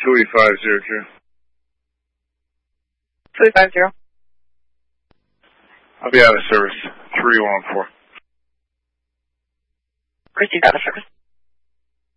28500. 250. I'll be out of service. 3114. Received out of service.